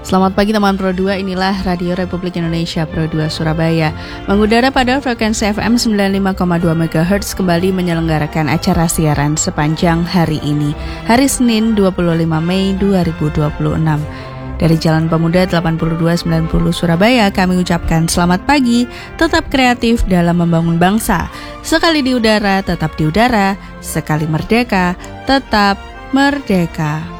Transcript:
Selamat pagi teman Pro 2, inilah Radio Republik Indonesia Pro 2 Surabaya. Mengudara pada frekuensi FM 95,2 MHz kembali menyelenggarakan acara siaran sepanjang hari ini, hari Senin 25 Mei 2026. Dari Jalan Pemuda 8290 Surabaya, kami ucapkan selamat pagi, tetap kreatif dalam membangun bangsa. Sekali di udara, tetap di udara. Sekali merdeka, tetap merdeka.